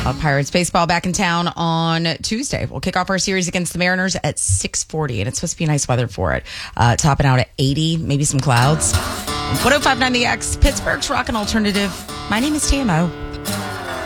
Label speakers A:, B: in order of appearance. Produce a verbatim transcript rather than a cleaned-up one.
A: Uh, Pirates baseball back in town on Tuesday. We'll kick off our series against the Mariners at six forty, and it's supposed to be nice weather for it. Uh, topping out at eighty, maybe some clouds. one oh five point nine The X, Pittsburgh's Rock and Alternative. My name is T M O.